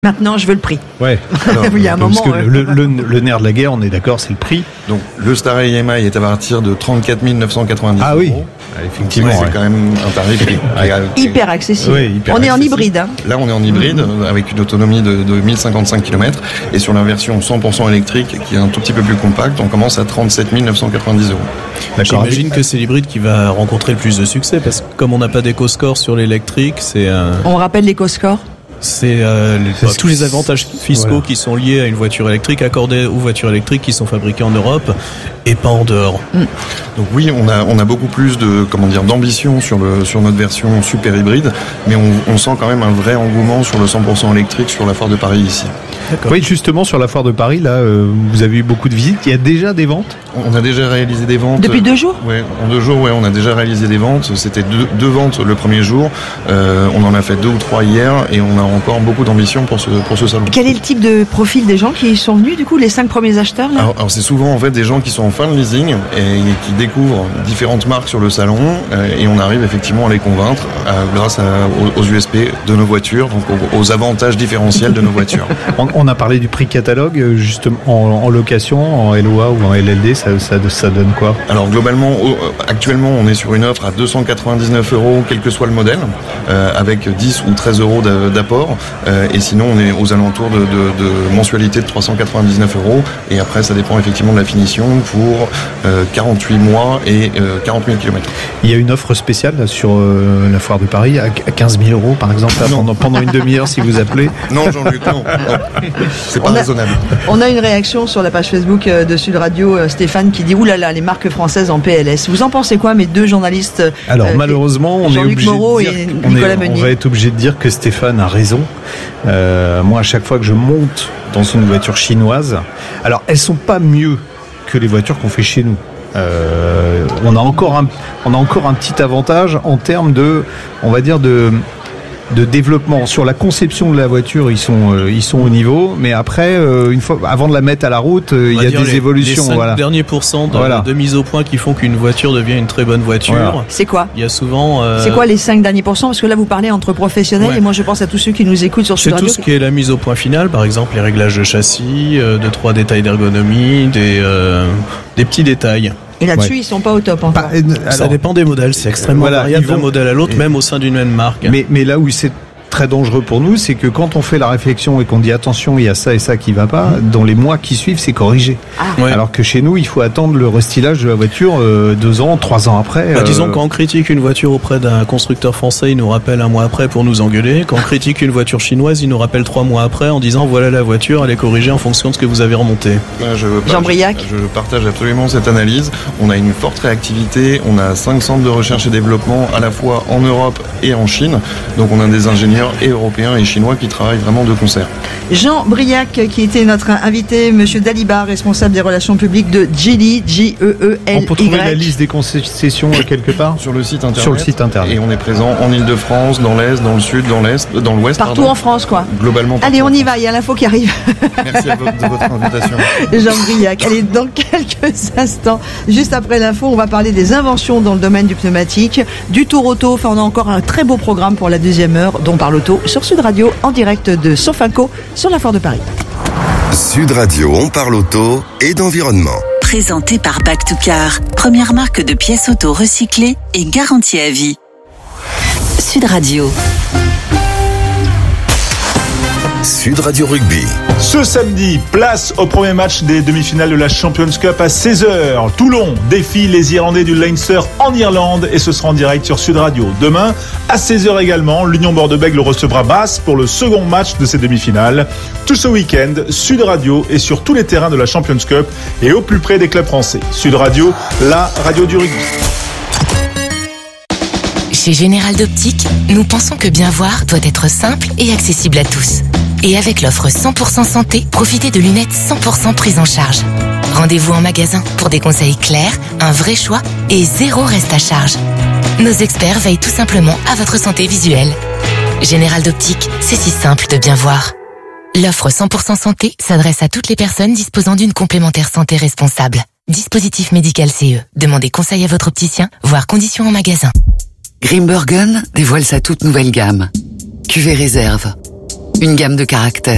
Maintenant, je veux le prix. Ouais. Alors, il y a un moment. Parce que le nerf de la guerre, on est d'accord, c'est le prix. Donc, le Starray EMI est à partir de 34 990 Ah oui. euros. Effectivement. Ouais, c'est quand même un tarif hyper accessible. Oui, hyper on est en accessible. hybride. Hein. Là, on est en hybride avec une autonomie de 1055 km. Et sur la version 100% électrique, qui est un tout petit peu plus compacte, on commence à 37 990 euros. D'accord. J'imagine que c'est l'hybride qui va rencontrer le plus de succès parce que comme on n'a pas d'éco-score sur l'électrique, c'est On rappelle l'éco-score. Tous les avantages fiscaux qui sont liés à une voiture électrique accordés aux voitures électriques qui sont fabriquées en Europe et pas en dehors. Donc oui, on a beaucoup plus d'ambition sur notre version super hybride, mais on sent quand même un vrai engouement sur le 100% électrique sur la foire de Paris ici. D'accord. Oui, justement sur la foire de Paris, là, vous avez eu beaucoup de visites. Il y a déjà des ventes. On a déjà réalisé des ventes. Depuis 2 jours. Ouais, en 2 jours, on a déjà réalisé des ventes. C'était deux ventes le premier jour. On en a fait 2 ou 3 hier, et on a encore beaucoup d'ambition pour ce salon. Quel est le type de profil des gens qui sont venus, du coup, les 5 premiers acheteurs là Alors c'est souvent en fait des gens qui sont en fin de leasing et qui découvrent différentes marques sur le salon, et on arrive effectivement à les convaincre grâce aux USP de nos voitures, donc aux avantages différentiels de nos voitures. On a parlé du prix catalogue, justement en location, en LOA ou en LLD, ça donne quoi? Alors globalement, actuellement on est sur une offre à 299 euros, quel que soit le modèle, avec 10 ou 13 euros d'apport, et sinon on est aux alentours de mensualité de 399 euros, et après ça dépend effectivement de la finition pour 48 mois et 40 000 km. Il y a une offre spéciale là, sur la foire de Paris à 15 000 euros par exemple là, pendant une demi-heure si vous appelez. Non Jean-Luc, non. C'est pas raisonnable. On a une réaction sur la page Facebook de Sud Radio, Stéphane qui dit oulala, les marques françaises en PLS. Vous en pensez quoi, mes 2 journalistes? Alors malheureusement, on est Jean-Luc Moreau obligé de et dire, Nicolas Meunier. on va être obligé de dire que Stéphane a raison. Moi, à chaque fois que je monte dans une voiture chinoise, alors elles sont pas mieux que les voitures qu'on fait chez nous. On a encore un petit avantage en termes de, on va dire de développement sur la conception de la voiture. Ils sont au niveau, mais après une fois avant de la mettre à la route, il y a des évolutions. Les 5 derniers pourcents de mise au point qui font qu'une voiture devient une très bonne voiture. Voilà. C'est quoi? Il y a souvent. C'est quoi les 5 derniers pourcents? Parce que là vous parlez entre professionnels, et moi je pense à tous ceux qui nous écoutent sur Sud Radio. C'est tout ce qui est la mise au point finale, par exemple les réglages de châssis, 2-3 détails d'ergonomie, des petits détails. Et là-dessus, ils sont pas au top encore. Ça dépend des modèles, c'est extrêmement variable d'un modèle à l'autre, même au sein d'une même marque. Mais là où c'est très dangereux pour nous, c'est que quand on fait la réflexion et qu'on dit attention, il y a ça et ça qui va pas, dans les mois qui suivent, c'est corrigé. Alors que chez nous, il faut attendre le restylage de la voiture 2 ans, 3 ans après. Disons, quand on critique une voiture auprès d'un constructeur français, il nous rappelle 1 mois après pour nous engueuler. Quand on critique une voiture chinoise, il nous rappelle 3 mois après en disant voilà la voiture, elle est corrigée en fonction de ce que vous avez remonté. Jean Briac. Je partage absolument cette analyse. On a une forte réactivité, on a 5 centres de recherche et développement à la fois en Europe et en Chine. Donc on a des ingénieurs et européens et chinois qui travaillent vraiment de concert. Jean Briac, qui était notre invité, Monsieur Dalibar, responsable des relations publiques de Geely, G-E-E-L-Y. On peut trouver la liste des concessions quelque part sur le site internet. Sur le site internet. Et on est présent en Ile-de-France, dans l'Est, dans le Sud, dans l'Est, dans l'Ouest. Partout en France, quoi. Globalement. Allez, on y va, il y a l'info qui arrive. Merci de votre invitation. Jean Briac. Allez, dans quelques instants, juste après l'info, on va parler des inventions dans le domaine du pneumatique, du Tour Auto. Enfin, on a encore un très beau programme pour la 2e heure, dont Parle Auto sur Sud Radio, en direct de Sofinco, sur la foire de Paris. Sud Radio, on parle auto et d'environnement. Présenté par Back to Car, première marque de pièces auto recyclées et garantie à vie. Sud Radio. Sud Radio Rugby. Ce samedi, place au premier match des demi-finales de la Champions Cup à 16h. Toulon défie les Irlandais du Leinster en Irlande et ce sera en direct sur Sud Radio. Demain, à 16h également, l'Union Bordeaux-Bègles recevra Basse pour le second match de ces demi-finales. Tout ce week-end, Sud Radio est sur tous les terrains de la Champions Cup et au plus près des clubs français. Sud Radio, la radio du rugby. Chez Général d'Optique, nous pensons que bien voir doit être simple et accessible à tous. Et avec l'offre 100% santé, profitez de lunettes 100% prises en charge. Rendez-vous en magasin pour des conseils clairs, un vrai choix et 0 reste à charge. Nos experts veillent tout simplement à votre santé visuelle. Général d'Optique, c'est si simple de bien voir. L'offre 100% santé s'adresse à toutes les personnes disposant d'une complémentaire santé responsable. Dispositif médical CE. Demandez conseil à votre opticien, voire conditions en magasin. Grimbergen dévoile sa toute nouvelle gamme. Cuvée réserve. Une gamme de caractères.